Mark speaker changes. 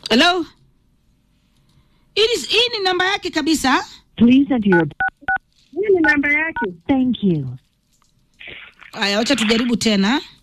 Speaker 1: Hello? Hii ni namba yake kabisa.
Speaker 2: Please enter your...
Speaker 3: Hii ni namba yake.
Speaker 2: Thank you.
Speaker 1: Aya, wacha tujaribu tena.